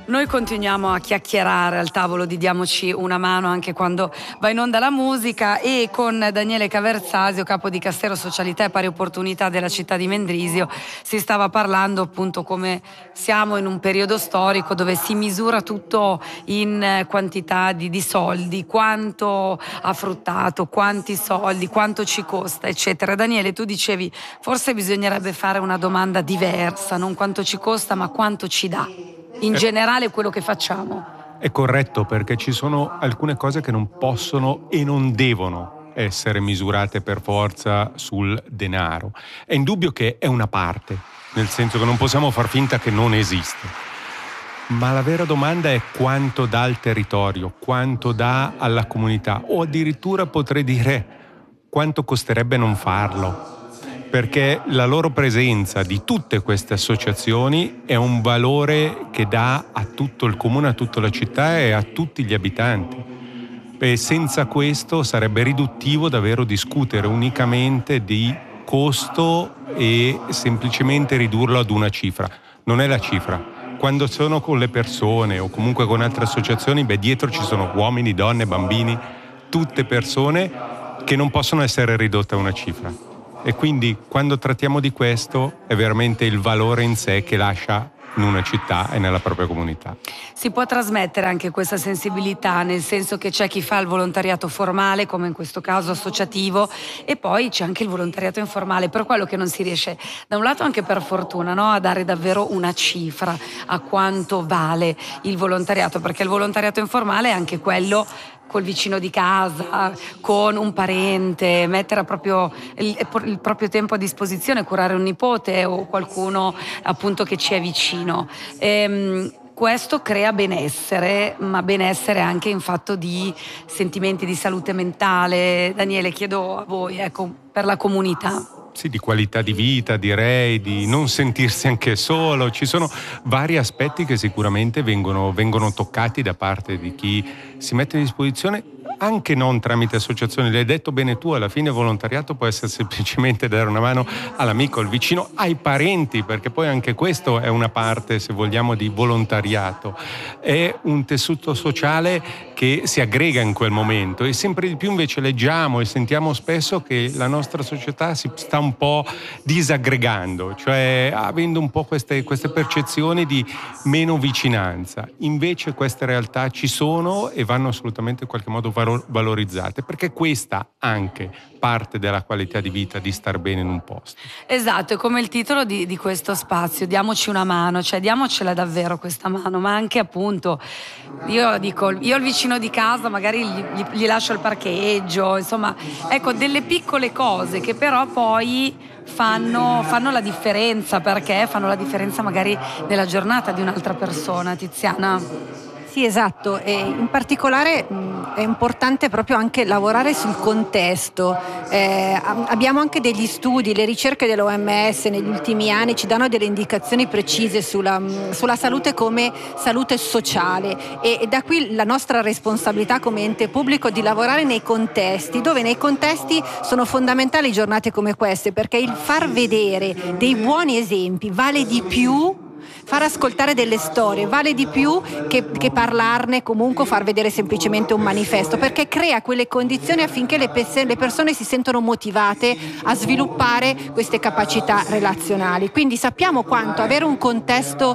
Noi continuiamo a chiacchierare al tavolo di Diamoci una mano anche quando va in onda la musica, e con Daniele Caverzasio, capo di Castero Socialità e Pari Opportunità della città di Mendrisio, si stava parlando appunto come siamo in un periodo storico dove si misura tutto in quantità di soldi, quanto ha fruttato, quanti soldi, quanto ci costa, eccetera. Daniele, tu dicevi forse bisognerebbe fare una domanda diversa, non quanto ci costa ma quanto ci dà in generale quello che facciamo. È corretto, perché ci sono alcune cose che non possono e non devono essere misurate per forza sul denaro. È indubbio che è una parte, nel senso che non possiamo far finta che non esiste. Ma la vera domanda è quanto dà al territorio, quanto dà alla comunità, o addirittura potrei dire quanto costerebbe non farlo. Perché la loro presenza di tutte queste associazioni è un valore che dà a tutto il comune, a tutta la città e a tutti gli abitanti. E senza questo sarebbe riduttivo davvero discutere unicamente di costo e semplicemente ridurlo ad una cifra. Non è la cifra. Quando sono con le persone o comunque con altre associazioni, dietro ci sono uomini, donne, bambini, tutte persone che non possono essere ridotte a una cifra. E quindi quando trattiamo di questo è veramente il valore in sé che lascia in una città e nella propria comunità. Si può trasmettere anche questa sensibilità, nel senso che c'è chi fa il volontariato formale, come in questo caso associativo, e poi c'è anche il volontariato informale, per quello che non si riesce da un lato, anche per fortuna, no, a dare davvero una cifra a quanto vale il volontariato, perché il volontariato informale è anche quello col vicino di casa, con un parente, mettere proprio il proprio tempo a disposizione, curare un nipote o qualcuno appunto che ci è vicino. Questo crea benessere, ma benessere anche in fatto di sentimenti di salute mentale. Daniele, chiedo a voi, ecco, per la comunità. Sì, di qualità di vita, direi, di non sentirsi anche solo. Ci sono vari aspetti che sicuramente vengono toccati da parte di chi si mette a disposizione, anche non tramite associazioni. L'hai detto bene tu, alla fine volontariato può essere semplicemente dare una mano all'amico, al vicino, ai parenti, perché poi anche questo è una parte, se vogliamo, di volontariato. È un tessuto sociale che si aggrega in quel momento, e sempre di più invece leggiamo e sentiamo spesso che la nostra società si sta un po' disaggregando, cioè avendo un po' queste percezioni di meno vicinanza. Invece queste realtà ci sono e vanno assolutamente in qualche modo valorizzate, perché questa anche parte della qualità di vita, di star bene in un posto. Esatto, è come il titolo di questo spazio, diamoci una mano, cioè diamocela davvero questa mano, ma anche appunto, io dico, io al vicino di casa magari gli lascio il parcheggio, insomma, ecco, delle piccole cose che però poi fanno la differenza, perché fanno la differenza magari nella giornata di un'altra persona. Tiziana? Sì, esatto, e in particolare è importante proprio anche lavorare sul contesto. Abbiamo anche degli studi, le ricerche dell'OMS negli ultimi anni ci danno delle indicazioni precise sulla salute come salute sociale, e da qui la nostra responsabilità come ente pubblico di lavorare nei contesti, dove nei contesti sono fondamentali giornate come queste, perché il far vedere dei buoni esempi vale di più. Far ascoltare delle storie vale di più che parlarne, comunque far vedere semplicemente un manifesto, perché crea quelle condizioni affinché le persone si sentono motivate a sviluppare queste capacità relazionali. Quindi sappiamo quanto avere un contesto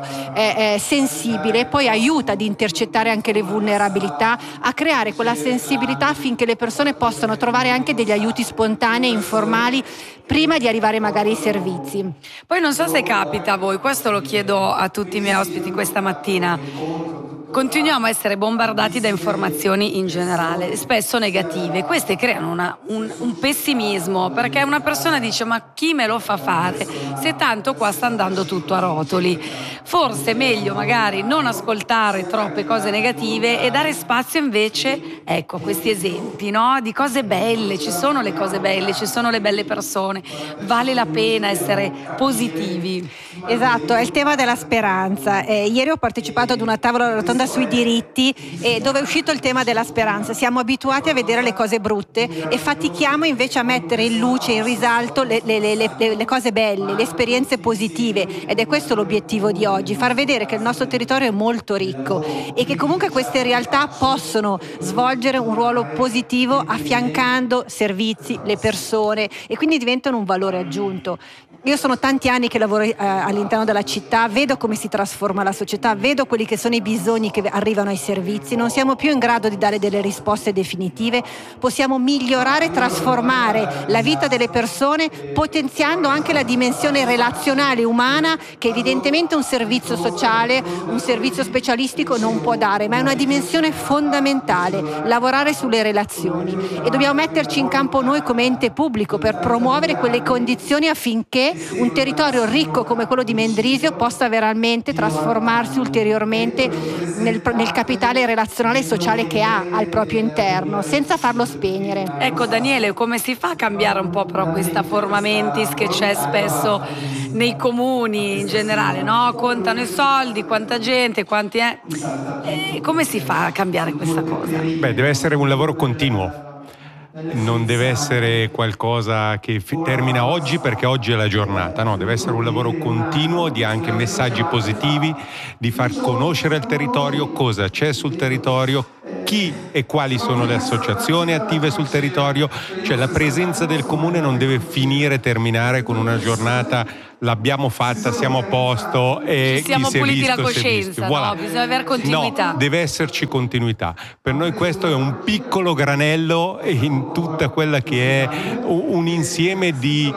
sensibile poi aiuta ad intercettare anche le vulnerabilità, a creare quella sensibilità affinché le persone possano trovare anche degli aiuti spontanei, informali, prima di arrivare magari ai servizi. Poi non so se capita a voi, questo lo chiedo a tutti i miei ospiti questa mattina. Continuiamo a essere bombardati da informazioni in generale, spesso negative. Queste creano un pessimismo, perché una persona dice: ma chi me lo fa fare se tanto qua sta andando tutto a rotoli? Forse è meglio magari non ascoltare troppe cose negative e dare spazio invece, ecco, a questi esempi, no? Di cose belle. Ci sono le cose belle, ci sono le belle persone, vale la pena essere positivi. Esatto, è il tema della speranza. Ieri ho partecipato ad una tavola rotonda un'inchiesta sui diritti dove è uscito il tema della speranza. Siamo abituati a vedere le cose brutte e fatichiamo invece a mettere in luce, in risalto le cose belle, le esperienze positive, ed è questo l'obiettivo di oggi, far vedere che il nostro territorio è molto ricco e che comunque queste realtà possono svolgere un ruolo positivo affiancando servizi, le persone, e quindi diventano un valore aggiunto. Io sono tanti anni che lavoro all'interno della città, vedo come si trasforma la società, vedo quelli che sono i bisogni che arrivano ai servizi, non siamo più in grado di dare delle risposte definitive, possiamo migliorare, trasformare la vita delle persone, potenziando anche la dimensione relazionale umana che evidentemente un servizio sociale, un servizio specialistico non può dare, ma è una dimensione fondamentale, lavorare sulle relazioni, e dobbiamo metterci in campo noi come ente pubblico per promuovere quelle condizioni affinché un territorio ricco come quello di Mendrisio possa veramente trasformarsi ulteriormente nel capitale relazionale e sociale che ha al proprio interno, senza farlo spegnere. Ecco Daniele, come si fa a cambiare un po' però questa forma mentis che c'è spesso nei comuni in generale, no? Contano i soldi, quanta gente, quanti è. Come si fa a cambiare questa cosa? Beh, deve essere un lavoro continuo. Non deve essere qualcosa che termina oggi perché oggi è la giornata, no, deve essere un lavoro continuo di anche messaggi positivi, di far conoscere il territorio, cosa c'è sul territorio, chi e quali sono le associazioni attive sul territorio, cioè la presenza del comune non deve terminare con una giornata, l'abbiamo fatta, siamo a posto e ci siamo chi si è puliti visto, la coscienza, voilà. no? Bisogna avere continuità. No, deve esserci continuità. Per noi questo è un piccolo granello in tutta quella che è un insieme di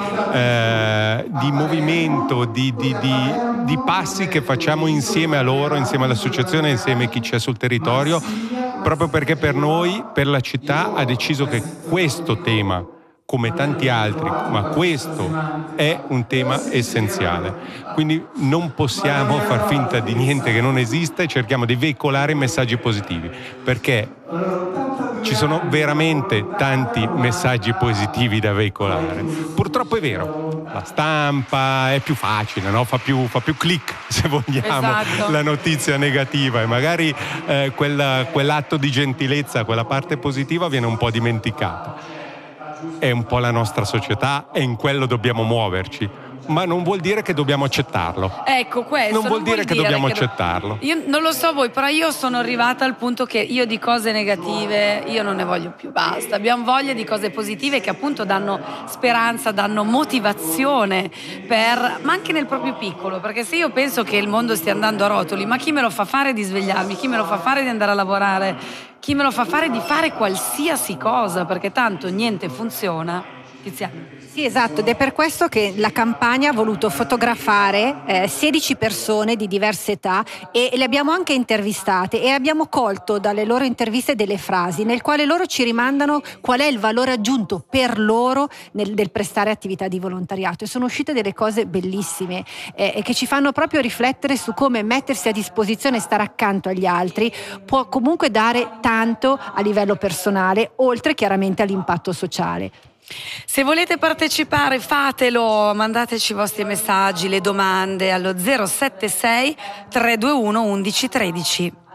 movimento, di passi che facciamo insieme a loro, insieme all'associazione, insieme a chi c'è sul territorio, proprio perché per noi, per la città, ha deciso che questo tema, come tanti altri, ma questo è un tema essenziale. Quindi non possiamo far finta di niente che non esista e cerchiamo di veicolare messaggi positivi, perché ci sono veramente tanti messaggi positivi da veicolare. Purtroppo è vero, la stampa è più facile, no? Fa più click, se vogliamo, esatto, la notizia negativa, e magari quell'atto di gentilezza, quella parte positiva viene un po' dimenticata. È un po' la nostra società e in quello dobbiamo muoverci, ma non vuol dire che dobbiamo accettarlo. Ecco, questo non vuol dire che dobbiamo accettarlo. Io non lo so voi, però io sono arrivata al punto che io di cose negative io non ne voglio più, basta. Abbiamo voglia di cose positive che appunto danno speranza, danno motivazione ma anche nel proprio piccolo, perché se io penso che il mondo stia andando a rotoli, ma chi me lo fa fare di svegliarmi, chi me lo fa fare di andare a lavorare, chi me lo fa fare di fare qualsiasi cosa, perché tanto niente funziona. Tiziana. Sì, esatto, ed è per questo che la campagna ha voluto fotografare 16 persone di diverse età e le abbiamo anche intervistate, e abbiamo colto dalle loro interviste delle frasi nel quale loro ci rimandano qual è il valore aggiunto per loro nel prestare attività di volontariato, e sono uscite delle cose bellissime che ci fanno proprio riflettere su come mettersi a disposizione e stare accanto agli altri può comunque dare tanto a livello personale, oltre chiaramente all'impatto sociale. Se volete partecipare fatelo, mandateci i vostri messaggi, le domande allo 076 321 11 13.